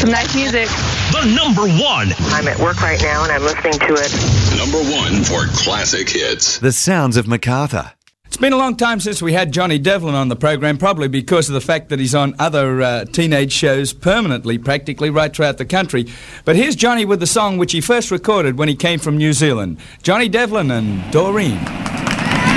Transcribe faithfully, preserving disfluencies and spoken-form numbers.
Some nice music. The number one. I'm at work right now and I'm listening to it. Number one for classic hits. The sounds of MacArthur. It's been a long time since we had Johnny Devlin on the program, probably because of the fact that he's on other uh, teenage shows permanently, practically, right throughout the country. But here's Johnny with the song which he first recorded when he came from New Zealand. Johnny Devlin and Doreen.